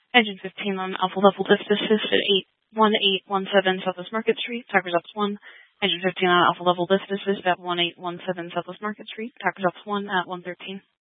Engine 15 on Alpha Level Lift Assist at 1817 Southwest Market Street, Tacos Ops 1. Engine 15 on Alpha Level Lift Assist at 1817 Southwest Market Street, Tacos Ops 1 at 113.